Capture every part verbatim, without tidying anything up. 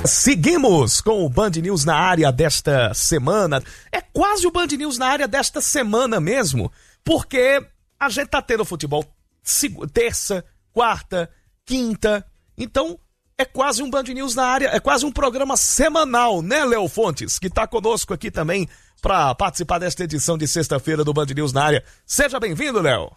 Seguimos com o Band News na área desta semana. É quase o Band News na área desta semana mesmo, porque a gente tá tendo futebol terça, quarta, quinta, então é quase um Band News na área, é quase um programa semanal, né, Léo Fontes, que tá conosco aqui também para participar desta edição de sexta-feira do Band News na área. Seja bem-vindo, Léo.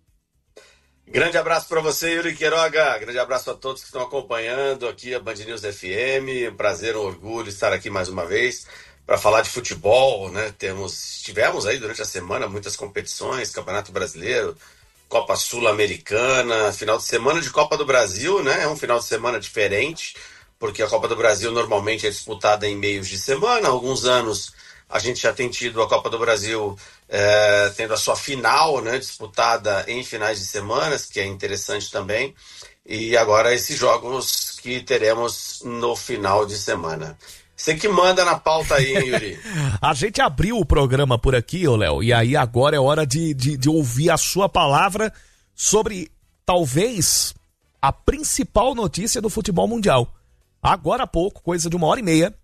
Grande abraço para você, Yuri Queiroga. Grande abraço a todos que estão acompanhando aqui a Band News F M. Um prazer, um orgulho estar aqui mais uma vez para falar de futebol, né? Temos, tivemos aí durante a semana muitas competições, Campeonato Brasileiro, Copa Sul-Americana, final de semana de Copa do Brasil, né? É um final de semana diferente, porque a Copa do Brasil normalmente é disputada em meios de semana. Há alguns anos a gente já tem tido a Copa do Brasil É, tendo a sua final, né, disputada em finais de semanas, que é interessante também, e agora esses jogos que teremos no final de semana. Você que manda na pauta aí, hein, Yuri? A gente abriu o programa por aqui, ô Léo, e aí agora é hora de, de, de ouvir a sua palavra sobre, talvez, a principal notícia do futebol mundial. Agora há pouco, coisa de uma hora e meia,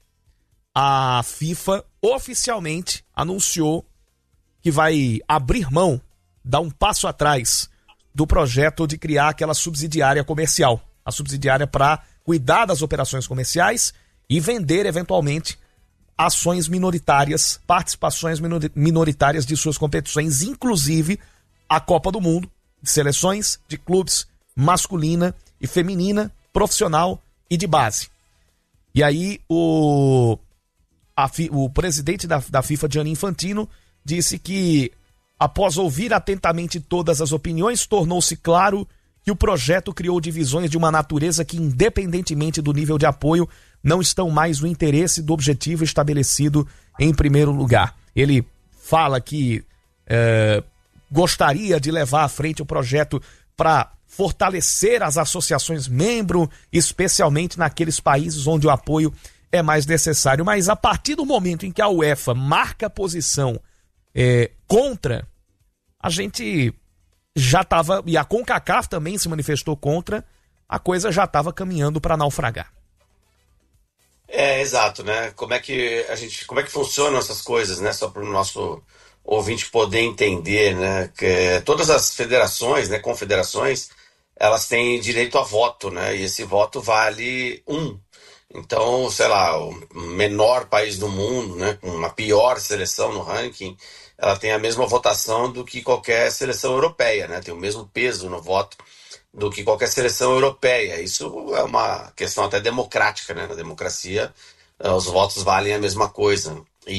a FIFA oficialmente anunciou que vai abrir mão, dar um passo atrás do projeto de criar aquela subsidiária comercial. A subsidiária para cuidar das operações comerciais e vender, eventualmente, ações minoritárias, participações minoritárias de suas competições, inclusive a Copa do Mundo, de seleções, de clubes, masculina e feminina, profissional e de base. E aí o, a, o presidente da, da FIFA, Gianni Infantino, disse que, após ouvir atentamente todas as opiniões, tornou-se claro que o projeto criou divisões de uma natureza que, independentemente do nível de apoio, não estão mais no interesse do objetivo estabelecido em primeiro lugar. Ele fala que é, gostaria de levar à frente o projeto para fortalecer as associações membro, especialmente naqueles países onde o apoio é mais necessário. Mas a partir do momento em que a UEFA marca a posição É, contra, a gente já estava, e a CONCACAF também se manifestou contra, a coisa já estava caminhando para naufragar. É, exato, né? Como é que a gente, como é que funcionam essas coisas, né? Só para o nosso ouvinte poder entender, né? Que todas as federações, né, confederações, elas têm direito a voto, né? E esse voto vale um. Então, sei lá, o menor país do mundo, né, com uma pior seleção no ranking, ela tem a mesma votação do que qualquer seleção europeia, né? Tem o mesmo peso no voto do que qualquer seleção europeia. Isso é uma questão até democrática, né? Na democracia, os votos valem a mesma coisa.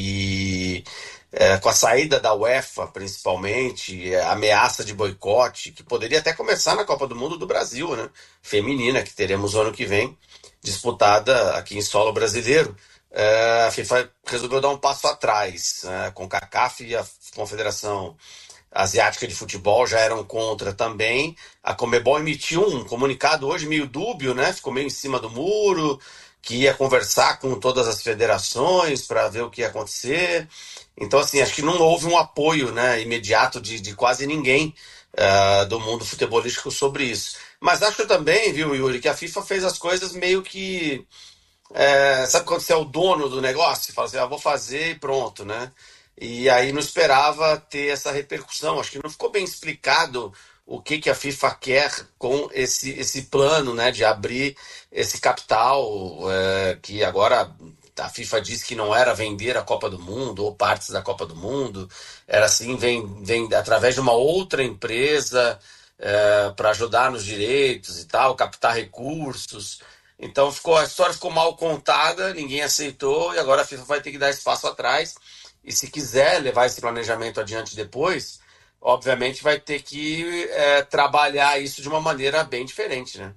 E é, com a saída da UEFA, principalmente, a ameaça de boicote, que poderia até começar na Copa do Mundo do Brasil, né? Feminina, que teremos o ano que vem, disputada aqui em solo brasileiro, é, a FIFA resolveu dar um passo atrás, né? A CONCACAF e a Confederação Asiática de Futebol já eram contra também. A Conmebol emitiu um comunicado hoje meio dúbio, né? Ficou meio em cima do muro, que ia conversar com todas as federações para ver o que ia acontecer. Então, assim, acho que não houve um apoio, né, imediato de, de quase ninguém uh, do mundo futebolístico sobre isso. Mas acho também, viu, Yuri, que a FIFA fez as coisas meio que... É, sabe quando você é o dono do negócio? Você fala assim, ah, vou fazer e pronto, né? E aí não esperava ter essa repercussão. Acho que não ficou bem explicado o que, que a FIFA quer com esse, esse plano, né, de abrir esse capital, é, que agora a FIFA disse que não era vender a Copa do Mundo ou partes da Copa do Mundo, era assim, vem, vem através de uma outra empresa... É, para ajudar nos direitos e tal, captar recursos. Então ficou, a história ficou mal contada, ninguém aceitou, e agora a FIFA vai ter que dar espaço atrás. E se quiser levar esse planejamento adiante depois, obviamente vai ter que é, trabalhar isso de uma maneira bem diferente, né?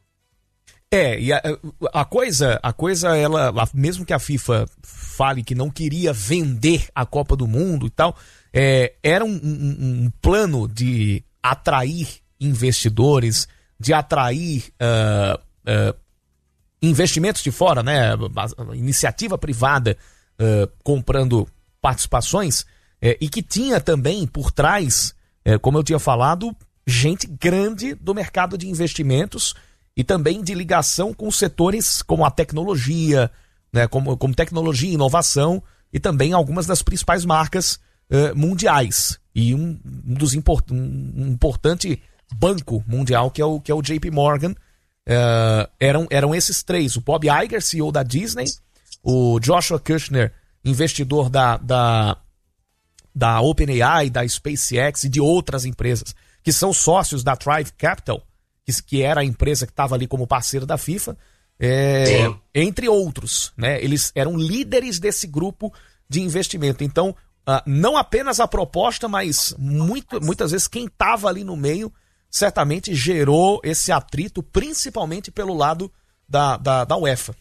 É, e a, a coisa, a coisa, ela, mesmo que a FIFA fale que não queria vender a Copa do Mundo e tal, é, era um, um, um plano de atrair investidores, de atrair uh, uh, investimentos de fora, né? A iniciativa privada uh, comprando participações, uh, e que tinha também por trás, uh, como eu tinha falado, gente grande do mercado de investimentos e também de ligação com setores como a tecnologia, né, como, como tecnologia e inovação, e também algumas das principais marcas uh, mundiais. E um, um dos import, um, um importante banco mundial, que é o, que é o J P Morgan. Uh, eram, eram esses três: o Bob Iger, C E O da Disney, o Joshua Kushner, investidor da, da, da OpenAI, da SpaceX e de outras empresas, que são sócios da Thrive Capital, que, que era a empresa que estava ali como parceira da FIFA, é, entre outros, né? Eles eram líderes desse grupo de investimento. Então, uh, não apenas a proposta, mas muito, muitas vezes quem estava ali no meio certamente gerou esse atrito, principalmente pelo lado da, da, da UEFA.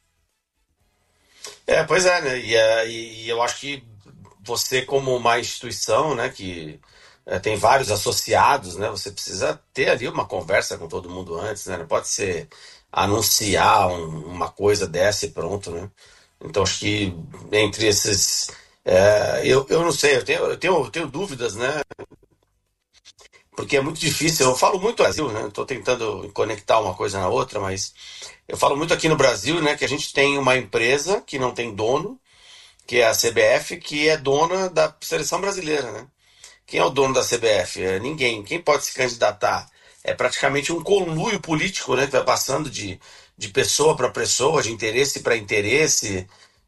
É, pois é, né? E, e, e eu acho que você, como uma instituição, né, que é, tem vários associados, né, você precisa ter ali uma conversa com todo mundo antes, né? Não pode ser anunciar um, uma coisa dessa e pronto, né? Então acho que entre esses... É, eu, eu não sei, eu tenho, eu tenho, eu tenho dúvidas, né? Porque é muito difícil, eu falo muito Brasil, né? Estou tentando conectar uma coisa na outra, mas eu falo muito aqui no Brasil, né, que a gente tem uma empresa que não tem dono, que é a C B F, que é dona da seleção brasileira, né? Quem é o dono da C B F? É ninguém. Quem pode se candidatar? É praticamente um conluio político, né, que vai passando de, de pessoa para pessoa, de interesse para interesse,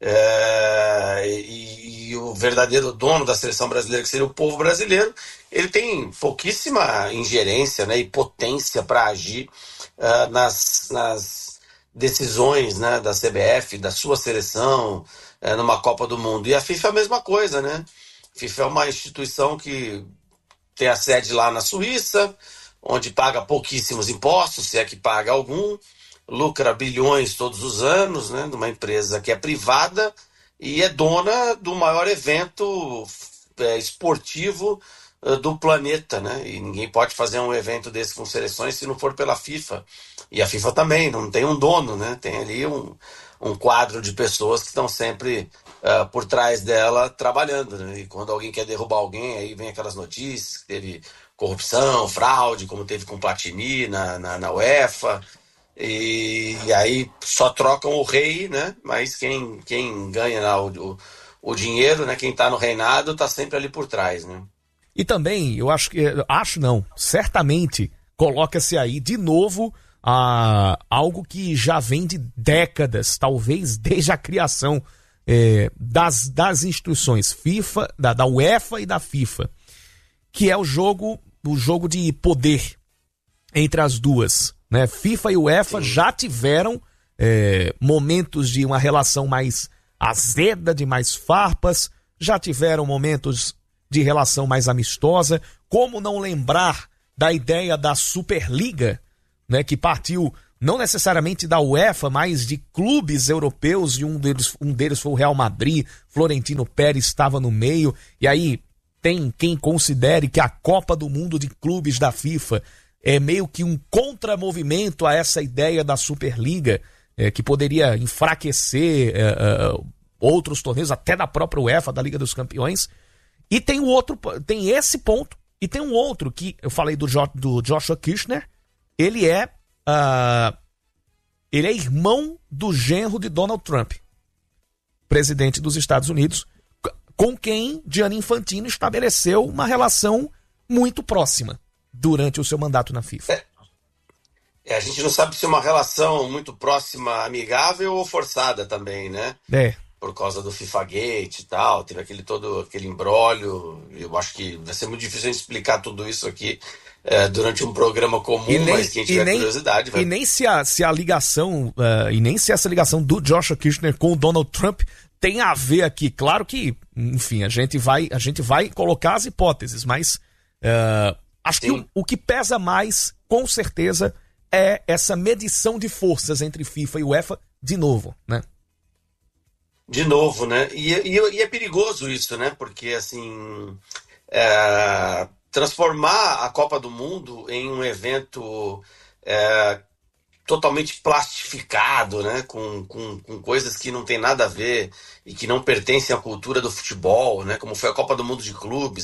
é, e, e o verdadeiro dono da seleção brasileira, que seria o povo brasileiro, ele tem pouquíssima ingerência, né, e potência para agir uh, nas, nas decisões, né, da C B F, da sua seleção, uh, numa Copa do Mundo. E a FIFA é a mesma coisa, né? A FIFA é uma instituição que tem a sede lá na Suíça, onde paga pouquíssimos impostos, se é que paga algum, lucra bilhões todos os anos, né, numa empresa que é privada e é dona do maior evento é, esportivo do planeta, né? E ninguém pode fazer um evento desse com seleções se não for pela FIFA. E a FIFA também não tem um dono, né? Tem ali um, um quadro de pessoas que estão sempre uh, por trás dela trabalhando, né? E quando alguém quer derrubar alguém, aí vem aquelas notícias que teve corrupção, fraude, como teve com Platini na, na, na UEFA. E, e aí só trocam o rei, né? Mas quem, quem ganha lá o, o, o dinheiro, né? Quem está no reinado está sempre ali por trás, né? E também, eu acho que, acho não, certamente coloca-se aí de novo a, algo que já vem de décadas, talvez desde a criação é, das, das instituições FIFA, da, da UEFA e da FIFA, que é o jogo, o jogo de poder entre as duas, né? FIFA e UEFA Sim. já tiveram é, momentos de uma relação mais azeda, de mais farpas, já tiveram momentos de relação mais amistosa. Como não lembrar da ideia da Superliga, né, que partiu não necessariamente da UEFA, mas de clubes europeus, e um deles, um deles foi o Real Madrid, Florentino Pérez estava no meio, e aí tem quem considere que a Copa do Mundo de Clubes da FIFA é meio que um contramovimento a essa ideia da Superliga, é, que poderia enfraquecer é, é, outros torneios, até da própria UEFA, da Liga dos Campeões. E tem o outro, tem esse ponto, e tem um outro que eu falei do, jo, do Joshua Kushner. Ele é uh, ele é irmão do genro de Donald Trump, presidente dos Estados Unidos, com quem Gianni Infantino estabeleceu uma relação muito próxima durante o seu mandato na FIFA. É, é, a gente não sabe se é uma relação muito próxima, amigável ou forçada também, né? É. Por causa do FIFAgate e tal, teve aquele todo aquele imbróglio. Eu acho que vai ser muito difícil a gente explicar tudo isso aqui é, durante um programa comum, nem, mas quem tiver nem, curiosidade vai... E nem se a, se a ligação, uh, e nem se essa ligação do Joshua Kushner com o Donald Trump tem a ver aqui. Claro que, enfim, a gente vai, a gente vai colocar as hipóteses, mas uh, acho Sim. que o, o que pesa mais, com certeza, é essa medição de forças entre FIFA e UEFA, de novo, né? De novo, né? E, e, e é perigoso isso, né? Porque, assim, é, transformar a Copa do Mundo em um evento é, totalmente plastificado, né? Com, com, com coisas que não tem nada a ver e que não pertencem à cultura do futebol, né? Como foi a Copa do Mundo de Clubes,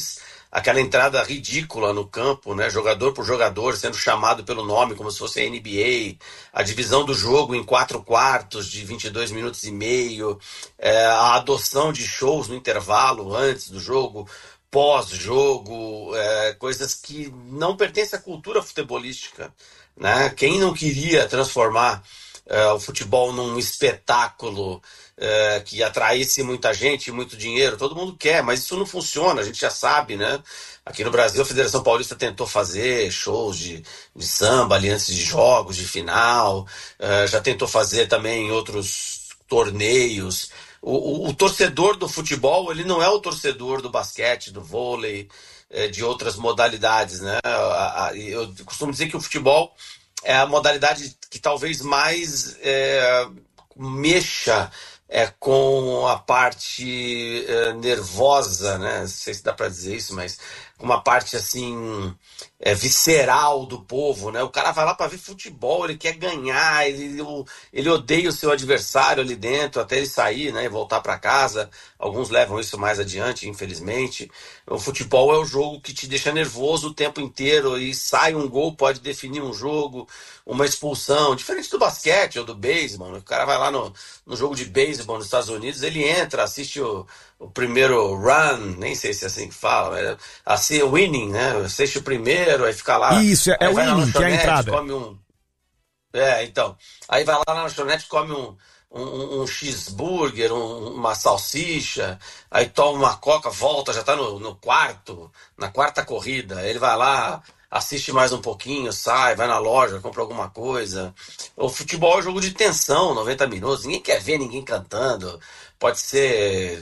aquela entrada ridícula no campo, né? Jogador por jogador sendo chamado pelo nome como se fosse a N B A, a divisão do jogo em quatro quartos de vinte e dois minutos e meio, é, a adoção de shows no intervalo antes do jogo, pós-jogo, é, coisas que não pertencem à cultura futebolística, né? Quem não queria transformar é, o futebol num espetáculo é, que atraísse muita gente, muito dinheiro, todo mundo quer, mas isso não funciona, a gente já sabe, né? Aqui no Brasil a Federação Paulista tentou fazer shows de, de samba ali antes de jogos, de final, é, já tentou fazer também em outros torneios. O, o, o torcedor do futebol, ele não é o torcedor do basquete, do vôlei, é, de outras modalidades, né? A, a, eu costumo dizer que o futebol é a modalidade que talvez mais é, mexa é, com a parte é, nervosa, né? Não sei se dá para dizer isso, mas com uma parte assim é, visceral do povo, né? O cara vai lá para ver futebol, ele quer ganhar, ele, ele odeia o seu adversário ali dentro até ele sair, né? E voltar para casa. Alguns levam isso mais adiante, infelizmente. O futebol é o jogo que te deixa nervoso o tempo inteiro e sai um gol, pode definir um jogo, uma expulsão, diferente do basquete ou do beisebol. O cara vai lá no, no jogo de beisebol nos Estados Unidos, ele entra, assiste o, o primeiro run, nem sei se é assim que fala, assim, winning, né? Assiste o primeiro, aí fica lá. Isso, é o winning, que é a entrada. Come um... É, então. Aí vai lá na lanchonete, come um, um, um cheeseburger, um, uma salsicha, aí toma uma coca, volta, já tá no, no quarto, na quarta corrida. Ele vai lá, assiste mais um pouquinho, sai, vai na loja, compra alguma coisa. O futebol é um jogo de tensão, noventa minutos. Ninguém quer ver ninguém cantando. Pode ser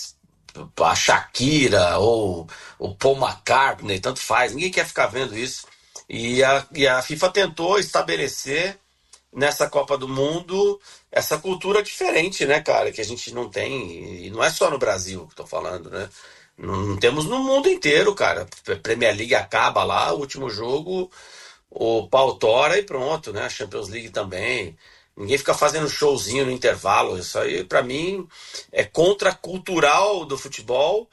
a Shakira ou o Paul McCartney, tanto faz. Ninguém quer ficar vendo isso. E a, e a FIFA tentou estabelecer nessa Copa do Mundo essa cultura diferente, né, cara, que a gente não tem, e não é só no Brasil que estou falando, né? Não, não temos no mundo inteiro, cara. A Premier League acaba lá, o último jogo, o pau tora e pronto, né? A Champions League também. Ninguém fica fazendo showzinho no intervalo. Isso aí, pra mim, é contracultural do futebol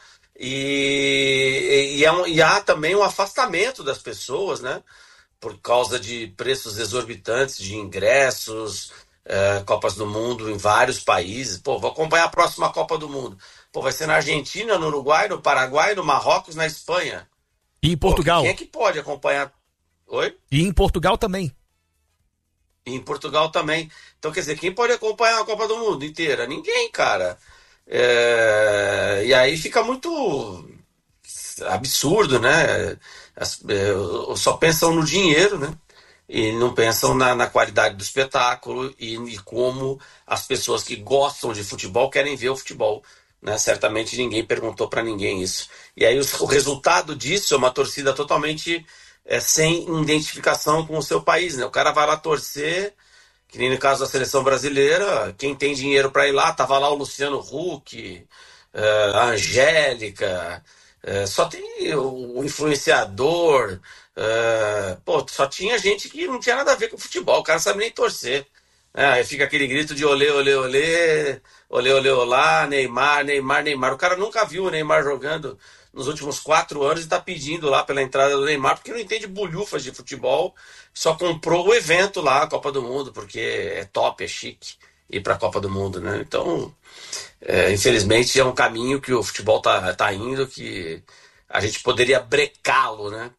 e, e, é um, e há também um afastamento das pessoas, né? Por causa de preços exorbitantes de ingressos, é, Copas do Mundo em vários países. Pô, vou acompanhar a próxima Copa do Mundo. Pô, vai ser na Argentina, no Uruguai, no Paraguai, no Marrocos, na Espanha. E em Portugal. Pô, quem é que pode acompanhar? Oi? E em Portugal também. E em Portugal também. Então, quer dizer, quem pode acompanhar a Copa do Mundo inteira? Ninguém, cara. É... E aí fica muito absurdo, né? As... Só pensam no dinheiro, né? E não pensam na, na qualidade do espetáculo e, e como as pessoas que gostam de futebol querem ver o futebol. Né? Certamente ninguém perguntou para ninguém isso. E aí o, o resultado disso é uma torcida totalmente é, sem identificação com o seu país, né? O cara vai lá torcer, que nem no caso da seleção brasileira, quem tem dinheiro para ir lá, tava lá o Luciano Huck, uh, a Angélica, uh, só tem o, o influenciador, uh, pô, só tinha gente que não tinha nada a ver com futebol, o cara não sabe nem torcer. É, aí fica aquele grito de olê, olê, olê, olê, olê, olá, Neymar, Neymar, Neymar. O cara nunca viu o Neymar jogando nos últimos quatro anos e tá pedindo lá pela entrada do Neymar, porque não entende bolhufas de futebol, só comprou o evento lá, a Copa do Mundo, porque é top, é chique ir pra Copa do Mundo, né? Então, é, infelizmente é um caminho que o futebol tá, tá indo, que a gente poderia brecá-lo, né?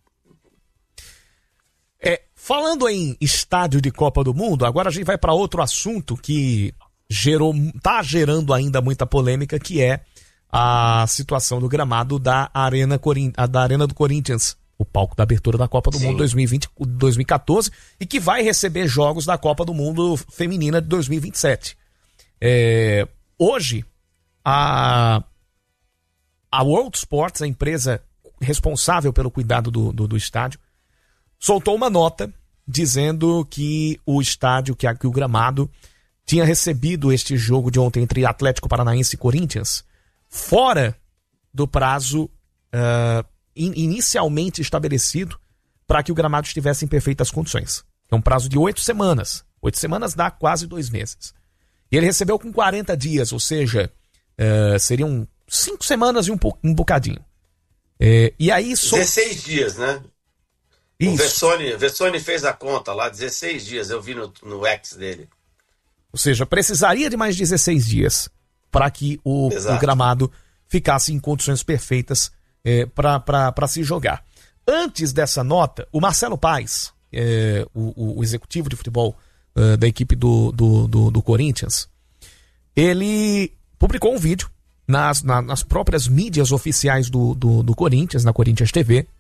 É, falando em estádio de Copa do Mundo, agora a gente vai para outro assunto que gerou, tá gerando ainda muita polêmica, que é a situação do gramado da Arena, Corin... da Arena do Corinthians, o palco da abertura da Copa do Sim. Mundo dois mil e vinte, dois mil e quatorze, e que vai receber jogos da Copa do Mundo Feminina de dois mil e vinte e sete. É... Hoje, a... a World Sports, a empresa responsável pelo cuidado do, do, do estádio, soltou uma nota dizendo que o estádio, que, a, que o gramado, tinha recebido este jogo de ontem entre Atlético Paranaense e Corinthians fora do prazo uh, in, inicialmente estabelecido para que o gramado estivesse em perfeitas condições. É um prazo de oito semanas. Oito semanas dá quase dois meses. E ele recebeu com quarenta dias, ou seja, uh, seriam cinco semanas e um, um bocadinho. É, e aí... So... dezesseis dias, né? Isso. O Vessone, Vessone fez a conta lá, dezesseis dias, eu vi no, no X dele. Ou seja, precisaria de mais dezesseis dias para que o, o gramado ficasse em condições perfeitas é, para se jogar. Antes dessa nota, o Marcelo Paes, é, o, o executivo de futebol é, da equipe do, do, do, do Corinthians, ele publicou um vídeo nas, na, nas próprias mídias oficiais do, do, do Corinthians, na Corinthians T V,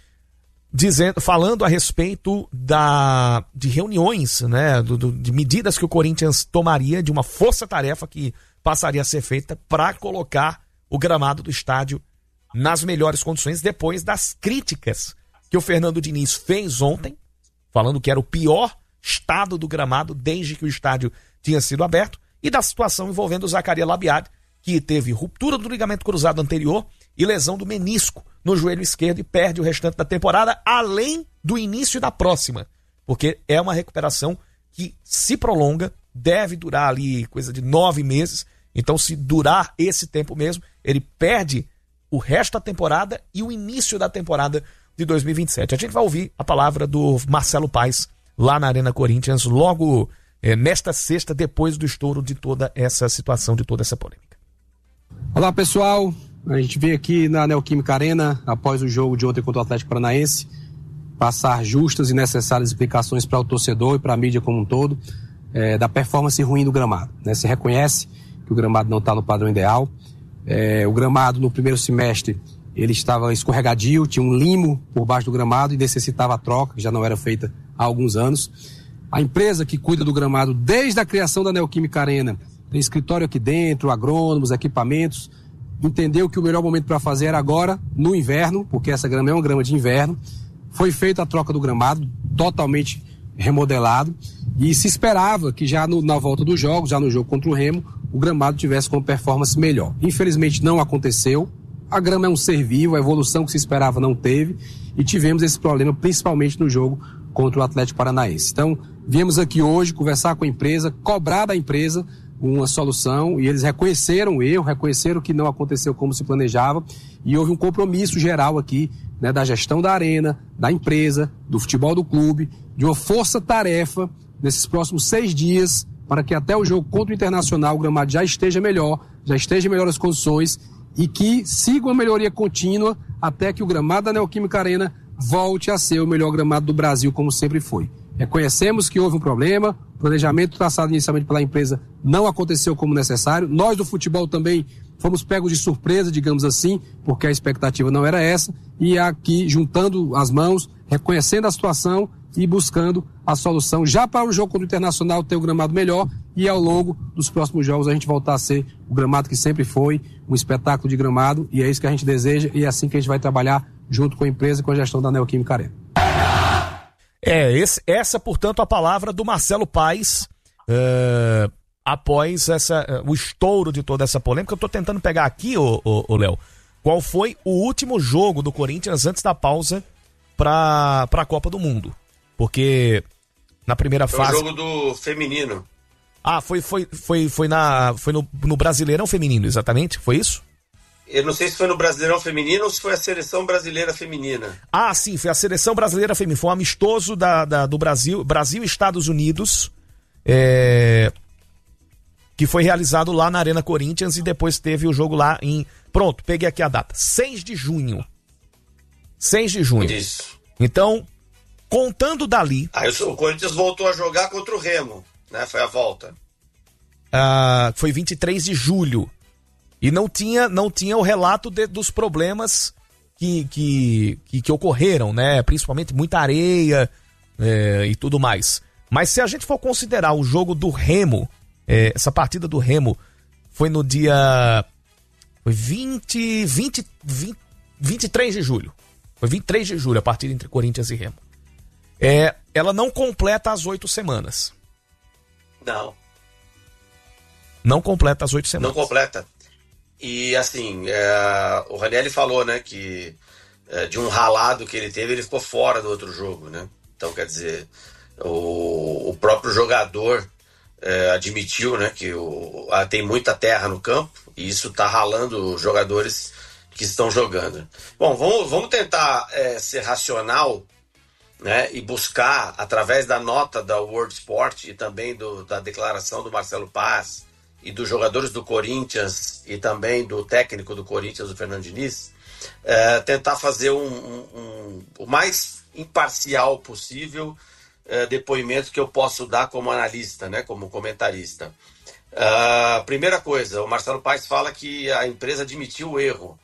dizendo, falando a respeito da, de reuniões, né, do, do, de medidas que o Corinthians tomaria, de uma força-tarefa que passaria a ser feita para colocar o gramado do estádio nas melhores condições, depois das críticas que o Fernando Diniz fez ontem, falando que era o pior estado do gramado desde que o estádio tinha sido aberto, e da situação envolvendo o Zacarias Labiade, que teve ruptura do ligamento cruzado anterior e lesão do menisco no joelho esquerdo e perde o restante da temporada, além do início da próxima, porque é uma recuperação que se prolonga, deve durar ali coisa de nove meses, então se durar esse tempo mesmo, ele perde o resto da temporada e o início da temporada de dois mil e vinte e sete. A gente vai ouvir a palavra do Marcelo Paes lá na Arena Corinthians, logo é, nesta sexta, depois do estouro de toda essa situação, de toda essa polêmica. Olá, pessoal. A gente veio aqui na Neoquímica Arena, após o jogo de ontem contra o Atlético Paranaense, passar justas e necessárias explicações para o torcedor e para a mídia como um todo, é, da performance ruim do gramado. Né? Se reconhece que o gramado não está no padrão ideal. É, o gramado no primeiro semestre ele estava escorregadio, tinha um limo por baixo do gramado e necessitava a troca, que já não era feita há alguns anos. A empresa que cuida do gramado desde a criação da Neoquímica Arena, tem escritório aqui dentro, agrônomos, equipamentos, entendeu que o melhor momento para fazer era agora, no inverno, porque essa grama é uma grama de inverno. Foi feita a troca do gramado, totalmente remodelado, e se esperava que já no, na volta dos jogos, já no jogo contra o Remo, o gramado tivesse com performance melhor. Infelizmente não aconteceu, a grama é um ser vivo, a evolução que se esperava não teve, e tivemos esse problema principalmente no jogo contra o Atlético Paranaense. Então, viemos aqui hoje conversar com a empresa, cobrar da empresa uma solução, e eles reconheceram o erro, reconheceram que não aconteceu como se planejava, e houve um compromisso geral aqui, né, da gestão da arena, da empresa, do futebol do clube, de uma força-tarefa nesses próximos seis dias, para que até o jogo contra o Internacional o gramado já esteja melhor, já esteja em melhores condições, e que siga uma melhoria contínua até que o gramado da Neoquímica Arena volte a ser o melhor gramado do Brasil, como sempre foi. Reconhecemos que houve um problema, o planejamento traçado inicialmente pela empresa não aconteceu como necessário. Nós do futebol também fomos pegos de surpresa, digamos assim, porque a expectativa não era essa, e aqui juntando as mãos, reconhecendo a situação e buscando a solução já para o jogo contra o Internacional ter o gramado melhor, e ao longo dos próximos jogos a gente voltar a ser o gramado que sempre foi, um espetáculo de gramado, e é isso que a gente deseja, e é assim que a gente vai trabalhar junto com a empresa e com a gestão da Neoquímica Arena. É, esse, essa, portanto, a palavra do Marcelo Paes, uh, após essa, uh, o estouro de toda essa polêmica. Eu tô tentando pegar aqui, ô, ô, ô Léo, qual foi o último jogo do Corinthians antes da pausa para a Copa do Mundo. Porque na primeira foi fase... Foi o jogo do feminino. Ah, foi, foi, foi, foi, na, foi no, no Brasileirão Feminino, exatamente? Foi isso? Eu não sei se foi no Brasileirão Feminino ou se foi a Seleção Brasileira Feminina. Ah, sim, foi a Seleção Brasileira Feminina. Foi um amistoso da, da, do Brasil, Brasil e Estados Unidos, é, que foi realizado lá na Arena Corinthians, e depois teve o jogo lá em... Pronto, peguei aqui a data. seis de junho. seis de junho. Isso. Então, contando dali... Aí o Corinthians voltou a jogar contra o Remo, né? Foi a volta. Ah, foi vinte e três de julho. E não tinha, não tinha o relato de, dos problemas que, que, que, que ocorreram, né? Principalmente muita areia é, e tudo mais. Mas se a gente for considerar o jogo do Remo, é, essa partida do Remo foi no dia foi vinte, vinte, vinte, vinte e três de julho. Foi vinte e três de julho a partida entre Corinthians e Remo. É, ela não completa as oito semanas. Não. Não completa as oito semanas. Não completa. E assim, é, o Ranieri falou, né, que é, de um ralado que ele teve, ele ficou fora do outro jogo, né? Então, quer dizer, o, o próprio jogador é, admitiu, né, que o, a, tem muita terra no campo, e isso tá ralando os jogadores que estão jogando. Bom, vamos, vamos tentar é, ser racional, né, e buscar, através da nota da World Sport e também do, da declaração do Marcelo Paz e dos jogadores do Corinthians e também do técnico do Corinthians, o Fernando Diniz, é, tentar fazer um, um, um, o mais imparcial possível é, depoimento que eu posso dar como analista, né, como comentarista. Uh, primeira coisa, o Marcelo Paz fala que a empresa admitiu o erro.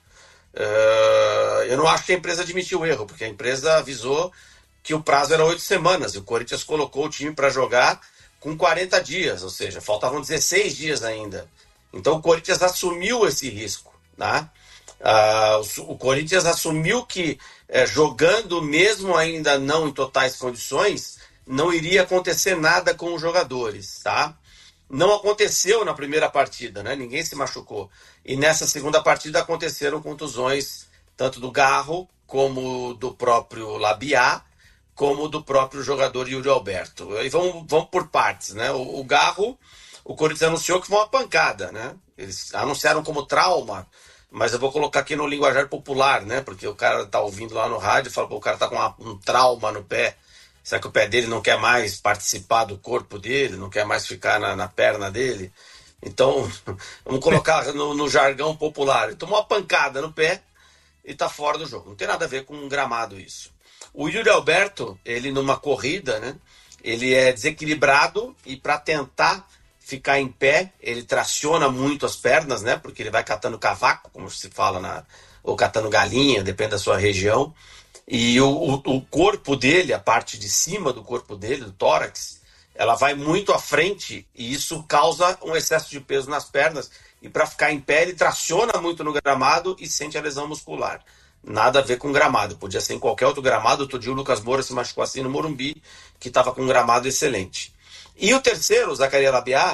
Uh, eu não acho que a empresa admitiu o erro, porque a empresa avisou que o prazo era oito semanas e o Corinthians colocou o time para jogar com quarenta dias, ou seja, faltavam dezesseis dias ainda. Então o Corinthians assumiu esse risco, né? Uh, o, o Corinthians assumiu que eh, jogando mesmo ainda não em totais condições, não iria acontecer nada com os jogadores, tá? Não aconteceu na primeira partida, né? Ninguém se machucou. E nessa segunda partida aconteceram contusões tanto do Garro, como do próprio Labiá, como do próprio jogador Yuri Alberto. E vamos, vamos por partes, né? O, o Garro, o Corinthians anunciou que foi uma pancada, né? Eles anunciaram como trauma, mas eu vou colocar aqui no linguajar popular, né? Porque o cara tá ouvindo lá no rádio e fala que o cara tá com uma, um trauma no pé. Será que o pé dele não quer mais participar do corpo dele, não quer mais ficar na, na perna dele? Então, vamos colocar no, no jargão popular. Ele tomou uma pancada no pé e tá fora do jogo. Não tem nada a ver com um gramado isso. O Yuri Alberto, ele numa corrida, né? Ele é desequilibrado e para tentar ficar em pé, ele traciona muito as pernas, né? Porque ele vai catando cavaco, como se fala, na, ou catando galinha, depende da sua região. E o, o, o corpo dele, a parte de cima do corpo dele, do tórax, ela vai muito à frente e isso causa um excesso de peso nas pernas. E para ficar em pé, ele traciona muito no gramado e sente a lesão muscular. Nada a ver com gramado. Podia ser em qualquer outro gramado. Outro dia o Lucas Moura se machucou assim no Morumbi, que estava com um gramado excelente. E o terceiro, o Zacarias Labiá,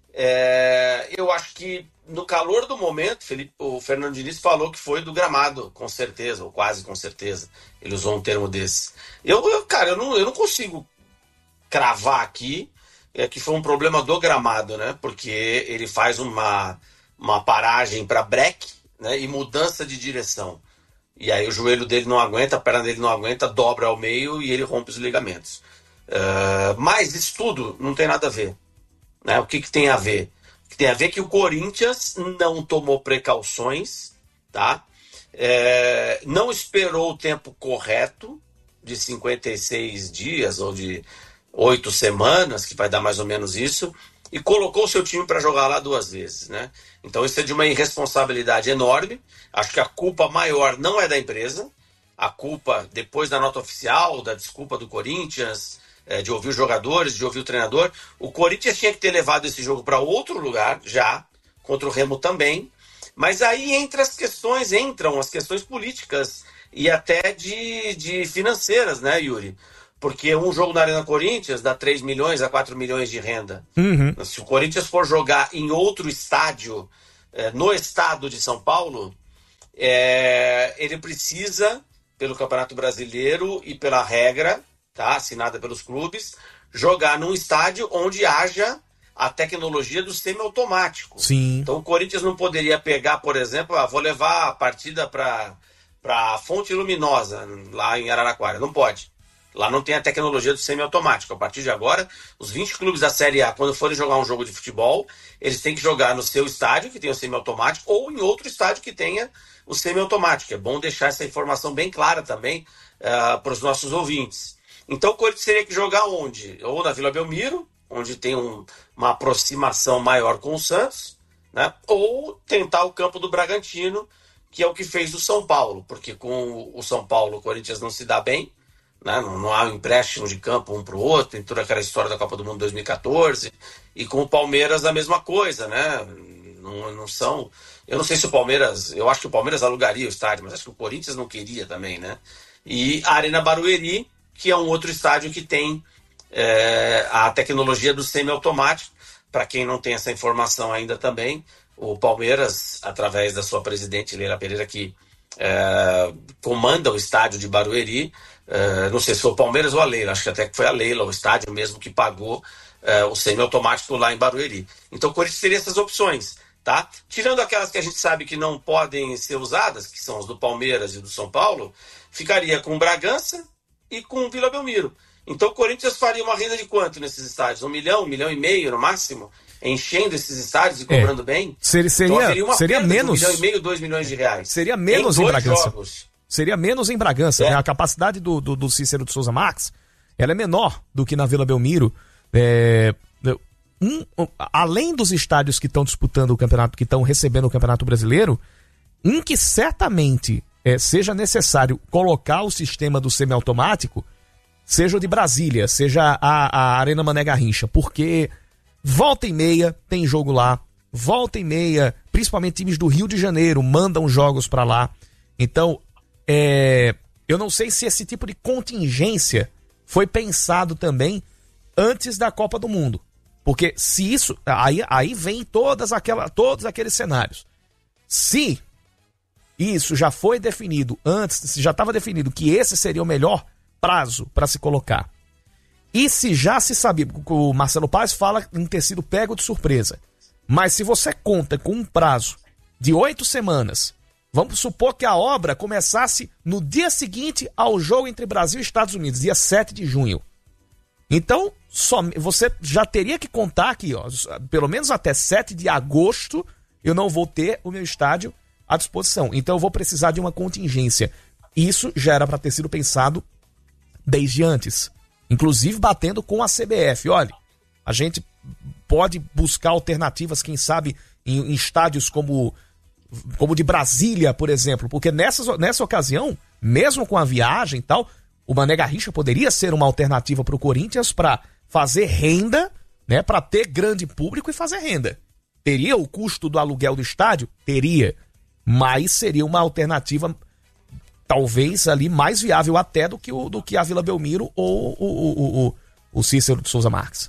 é, eu acho que no calor do momento, Felipe, o Fernando Diniz falou que foi do gramado, com certeza, ou quase com certeza. Ele usou um termo desse. Eu, eu cara, eu não, eu não consigo cravar aqui é, que foi um problema do gramado, né? Porque ele faz uma, uma paragem para break, né? E mudança de direção. E aí o joelho dele não aguenta, a perna dele não aguenta, dobra ao meio e ele rompe os ligamentos. Uh, mas isso tudo não tem nada a ver, né? O que, que tem a ver? Tem a ver que o Corinthians não tomou precauções, tá? É, não esperou o tempo correto de cinquenta e seis dias ou de oito semanas, que vai dar mais ou menos isso, e colocou o seu time para jogar lá duas vezes, né? Então isso é de uma irresponsabilidade enorme. Acho que a culpa maior não é da empresa. A culpa, depois da nota oficial, da desculpa do Corinthians, é, de ouvir os jogadores, de ouvir o treinador, o Corinthians tinha que ter levado esse jogo para outro lugar, já, contra o Remo também. Mas aí entra as questões, entram as questões políticas e até de, de financeiras, né, Yuri? Porque um jogo na Arena Corinthians dá três milhões a quatro milhões de renda. Uhum. Se o Corinthians for jogar em outro estádio, é, no estado de São Paulo, é, ele precisa, pelo Campeonato Brasileiro e pela regra, tá, assinada pelos clubes, jogar num estádio onde haja a tecnologia do semiautomático. Sim. Então o Corinthians não poderia pegar, por exemplo, ah, vou levar a partida para a Fonte Luminosa, lá em Araraquara. Não pode. Lá não tem a tecnologia do semiautomático. A partir de agora, os vinte clubes da Série A, quando forem jogar um jogo de futebol, eles têm que jogar no seu estádio, que tem o semiautomático, ou em outro estádio que tenha o semiautomático. É bom deixar essa informação bem clara também uh, para os nossos ouvintes. Então o Corinthians teria que jogar onde? Ou na Vila Belmiro, onde tem um, uma aproximação maior com o Santos, né? Ou tentar o campo do Bragantino, que é o que fez o São Paulo, porque com o São Paulo o Corinthians não se dá bem, né? Não, não há um empréstimo de campo um para o outro, tem toda aquela história da Copa do Mundo dois mil e catorze, e com o Palmeiras a mesma coisa, né? Não, não são... Eu não sei se o Palmeiras... Eu acho que o Palmeiras alugaria o estádio, mas acho que o Corinthians não queria também, né? E a Arena Barueri, que é um outro estádio que tem é, a tecnologia do semiautomático. Para quem não tem essa informação ainda também, o Palmeiras, através da sua presidente Leila Pereira, que é, comanda o estádio de Barueri, é, não sei se foi o Palmeiras ou a Leila, acho que até que foi a Leila, o estádio mesmo que pagou é, o semiautomático lá em Barueri. Então o Corinthians teria essas opções. tá? Tirando aquelas que a gente sabe que não podem ser usadas, que são as do Palmeiras e do São Paulo, ficaria com Bragança e com Vila Belmiro. Então o Corinthians faria uma renda de quanto nesses estádios? Um milhão, um milhão e meio no máximo? Enchendo esses estádios e cobrando é. bem? Seria, seria, então, seria, uma seria menos. De um milhão e meio, dois milhões de reais. Seria menos em, em Bragança. Jogos. Seria menos em Bragança. É. Né? A capacidade do, do, do Cícero de Souza Marques, ela é menor do que na Vila Belmiro. É, um, um, além dos estádios que estão disputando o campeonato, que estão recebendo o Campeonato Brasileiro, um que certamente é, seja necessário colocar o sistema do semiautomático, seja o de Brasília, seja a, a Arena Mané Garrincha, porque volta e meia tem jogo lá, volta e meia, principalmente times do Rio de Janeiro mandam jogos para lá. Então, é, eu não sei se esse tipo de contingência foi pensado também antes da Copa do Mundo. Porque se isso... Aí, aí vem todas aquela, todos aqueles cenários. Se isso já foi definido antes, se já estava definido que esse seria o melhor prazo para se colocar, e se já se sabia, o Marcelo Paes fala em ter sido pego de surpresa, mas se você conta com um prazo de oito semanas, vamos supor que a obra começasse no dia seguinte ao jogo entre Brasil e Estados Unidos, dia sete de junho. Então, só, você já teria que contar aqui, ó, pelo menos até sete de agosto, eu não vou ter o meu estádio à disposição. Então eu vou precisar de uma contingência. Isso já era para ter sido pensado desde antes. Inclusive batendo com a C B F. Olha, a gente pode buscar alternativas, quem sabe, em, em estádios como, como de Brasília, por exemplo. Porque nessa, nessa ocasião, mesmo com a viagem e tal, o Mané Garrincha poderia ser uma alternativa para o Corinthians para fazer renda, né, para ter grande público e fazer renda. Teria o custo do aluguel do estádio? Teria. Mas seria uma alternativa talvez ali mais viável até do que, o, do que a Vila Belmiro ou o, o, o, o Cícero de Souza Marques.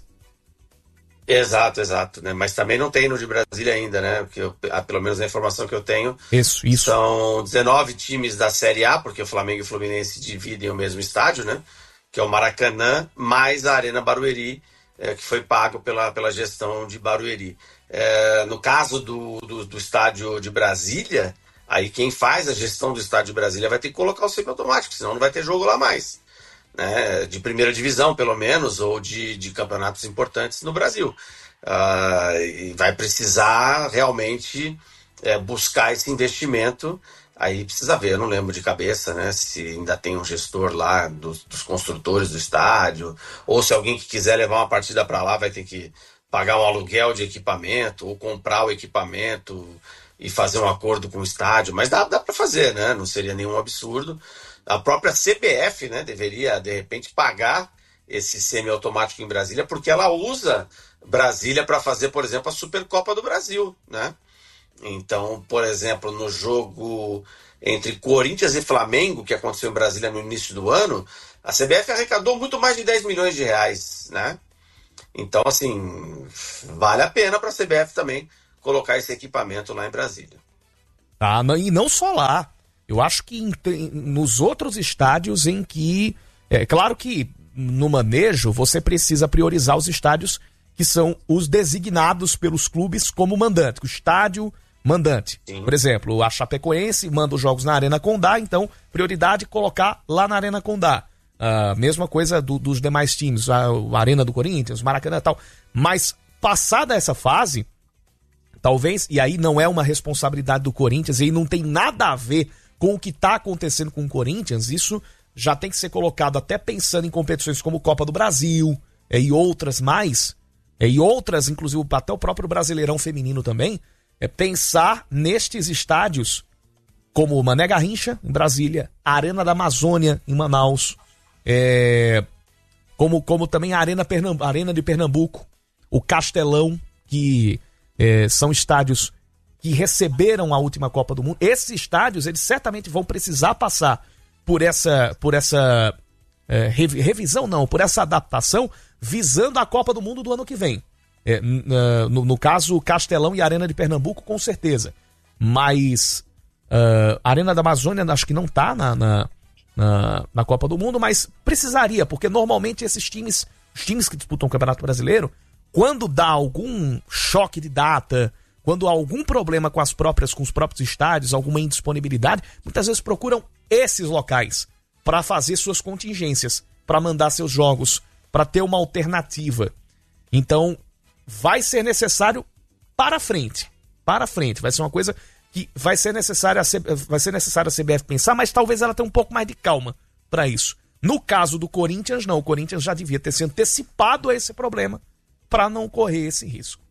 Exato, exato, né? Mas também não tem no de Brasília ainda, né? Porque eu, pelo menos a informação que eu tenho, isso, isso. São dezenove times da Série A, porque o Flamengo e o Fluminense dividem o mesmo estádio, né? Que é o Maracanã, mais a Arena Barueri, é, que foi pago pela, pela gestão de Barueri. É, no caso do, do, do estádio de Brasília, aí quem faz a gestão do estádio de Brasília vai ter que colocar o semiautomático, senão não vai ter jogo lá mais. Né, de primeira divisão, pelo menos, ou de, de campeonatos importantes no Brasil. Uh, e vai precisar realmente é, buscar esse investimento. Aí precisa ver, eu não lembro de cabeça, né, se ainda tem um gestor lá dos, dos construtores do estádio, ou se alguém que quiser levar uma partida para lá vai ter que pagar um aluguel de equipamento, ou comprar o equipamento e fazer um acordo com o estádio. Mas dá, dá para fazer, né? Não seria nenhum absurdo. A própria C B F, né, deveria, de repente, pagar esse semiautomático em Brasília, porque ela usa Brasília para fazer, por exemplo, a Supercopa do Brasil, né? Então, por exemplo, no jogo entre Corinthians e Flamengo, que aconteceu em Brasília no início do ano, a C B F arrecadou muito mais de dez milhões de reais, né? Então, assim, vale a pena para a C B F também colocar esse equipamento lá em Brasília. Ah, e não só lá. Eu acho que em, nos outros estádios em que... É claro que no manejo você precisa priorizar os estádios que são os designados pelos clubes como mandante. O estádio mandante. Sim. Por exemplo, a Chapecoense manda os jogos na Arena Condá, então prioridade colocar lá na Arena Condá. Uh, mesma coisa do, dos demais times, a, a Arena do Corinthians, Maracanã e tal. Mas passada essa fase, talvez, e aí não é uma responsabilidade do Corinthians, e aí não tem nada a ver com o que está acontecendo com o Corinthians, isso já tem que ser colocado até pensando em competições como Copa do Brasil é, e outras mais, é, e outras, inclusive até o próprio Brasileirão Feminino também, é pensar nestes estádios como o Mané Garrincha, em Brasília, a Arena da Amazônia, em Manaus, é, como, como também a Arena, Pernamb- Arena de Pernambuco, o Castelão, que é, são estádios que receberam a última Copa do Mundo. Esses estádios, eles certamente vão precisar passar por essa, por essa é, revisão, não, por essa adaptação, visando a Copa do Mundo do ano que vem. É, no, no caso, Castelão e Arena de Pernambuco, com certeza. Mas uh, a Arena da Amazônia acho que não está na, na, na, na Copa do Mundo, mas precisaria, porque normalmente esses times, os times que disputam o Campeonato Brasileiro, quando dá algum choque de data, quando há algum problema com as próprias, com os próprios estádios, alguma indisponibilidade, muitas vezes procuram esses locais para fazer suas contingências, para mandar seus jogos, para ter uma alternativa. Então, vai ser necessário para frente, para frente, vai ser uma coisa que vai ser necessário a, C... vai ser necessário a C B F pensar, mas talvez ela tenha um pouco mais de calma para isso. No caso do Corinthians, não, o Corinthians já devia ter se antecipado a esse problema para não correr esse risco.